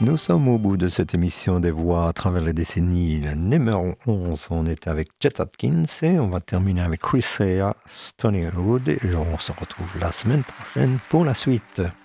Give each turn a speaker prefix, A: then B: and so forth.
A: Nous sommes au bout de cette émission des voix à travers les décennies. Le numéro 11, on est avec Chet Atkins et on va terminer avec Chris Rea, Stony Road et on se retrouve la semaine prochaine pour la suite.